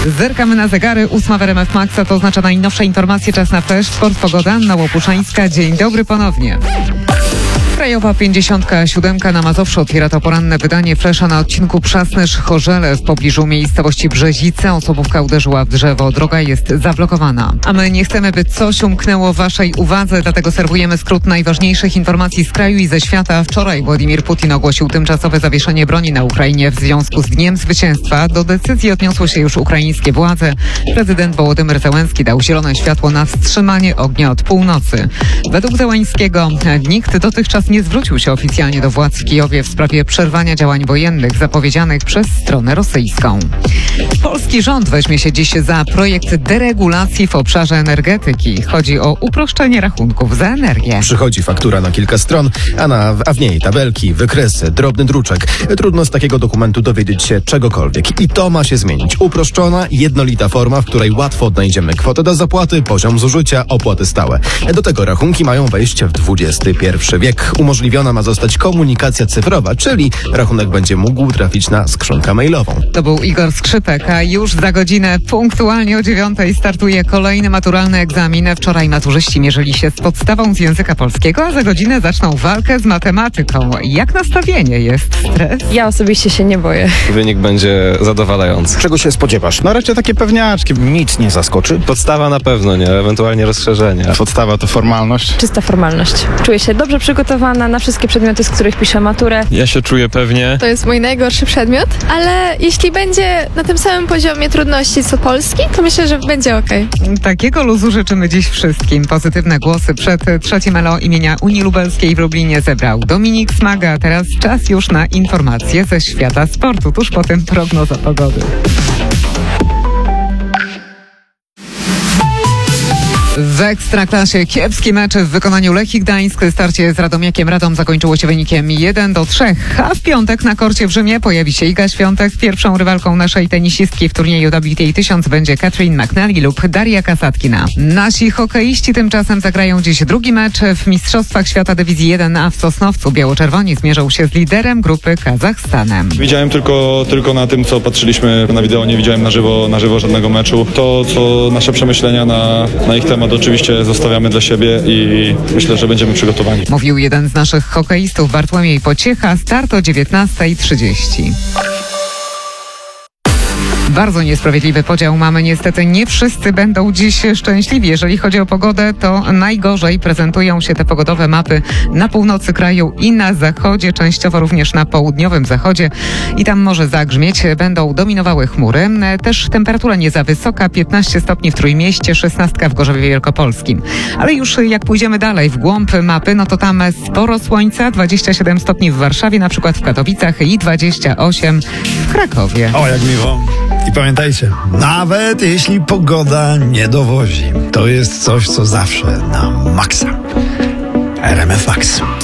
Zerkamy na zegary, 8 w RMF Max, a to oznacza najnowsze informacje, czas na Flash, sport, pogoda, Anna Łopuszańska. Dzień dobry ponownie. Krajowa 57 na Mazowszu otwiera to poranne wydanie Flesza na odcinku Przasnysz-Chorzele w pobliżu miejscowości Brzezice. Osobówka uderzyła w drzewo. Droga jest zablokowana. A my nie chcemy, by coś umknęło waszej uwadze, dlatego serwujemy skrót najważniejszych informacji z kraju i ze świata. Wczoraj Władimir Putin ogłosił tymczasowe zawieszenie broni na Ukrainie w związku z Dniem Zwycięstwa. Do decyzji odniosły się już ukraińskie władze. Prezydent Wołodymyr Zełenski dał zielone światło na wstrzymanie ognia od północy. Według Zełenskiego nikt dotychczas nie zwrócił się oficjalnie do władz w Kijowie w sprawie przerwania działań wojennych zapowiedzianych przez stronę rosyjską. Polski rząd weźmie się dziś za projekt deregulacji w obszarze energetyki. Chodzi o uproszczenie rachunków za energię. Przychodzi faktura na kilka stron, a w niej tabelki, wykresy, drobny druczek. Trudno z takiego dokumentu dowiedzieć się czegokolwiek. I to ma się zmienić. Uproszczona, jednolita forma, w której łatwo odnajdziemy kwotę do zapłaty, poziom zużycia, opłaty stałe. Do tego rachunki mają wejść w XXI wiek. Umożliwiona ma zostać komunikacja cyfrowa, czyli rachunek będzie mógł trafić na skrzynkę mailową. To był Igor Skrzypek, a już za godzinę punktualnie o 9:00 startuje kolejny maturalny egzamin. Wczoraj maturzyści mierzyli się z podstawą z języka polskiego, a za godzinę zaczną walkę z matematyką. Jak nastawienie? Jest stres? Ja osobiście się nie boję. Wynik będzie zadowalający. Czego się spodziewasz? No raczej takie pewniaczki, nic nie zaskoczy. Podstawa na pewno nie, ewentualnie rozszerzenie. Podstawa to formalność. Czysta formalność. Czuję się dobrze przygotowana na wszystkie przedmioty, z których piszę maturę. Ja się czuję pewnie. To jest mój najgorszy przedmiot, ale jeśli będzie na tym samym poziomie trudności co polski, to myślę, że będzie okej. Takiego luzu życzymy dziś wszystkim. Pozytywne głosy przed trzecim ELO imienia Unii Lubelskiej w Lublinie zebrał Dominik Smaga. Teraz czas już na informacje ze świata sportu. Tuż potem prognoza pogody. W Ekstraklasie kiepski mecz w wykonaniu Lechii Gdańsk. Starcie z Radomiakiem Radom zakończyło się wynikiem 1-3. A w piątek na korcie w Rzymie pojawi się Iga Świątek. Pierwszą rywalką naszej tenisistki w turnieju WTA 1000 będzie Katrin McNally lub Daria Kasatkina. Nasi hokeiści tymczasem zagrają dziś drugi mecz w Mistrzostwach Świata Dywizji 1A w Sosnowcu. Biało-czerwoni zmierzą się z liderem grupy Kazachstanem. Widziałem tylko na tym, co patrzyliśmy na wideo, nie widziałem na żywo żadnego meczu. To, co nasze przemyślenia na ich temat oczywiście zostawiamy dla siebie i myślę, że będziemy przygotowani. Mówił jeden z naszych hokeistów, Bartłomiej Pociecha. Start o 19:30. Bardzo niesprawiedliwy podział mamy. Niestety nie wszyscy będą dziś szczęśliwi. Jeżeli chodzi o pogodę, to najgorzej prezentują się te pogodowe mapy na północy kraju i na zachodzie, częściowo również na południowym zachodzie. I tam może zagrzmieć. Będą dominowały chmury. Też temperatura nie za wysoka, 15 stopni w Trójmieście, 16 w Gorzowie Wielkopolskim. Ale już jak pójdziemy dalej w głąb mapy, no to tam sporo słońca, 27 stopni w Warszawie, na przykład w Katowicach i 28 w Krakowie. O, jak miło. I pamiętajcie, nawet jeśli pogoda nie dowozi, to jest coś, co zawsze na maksa. RMF Max.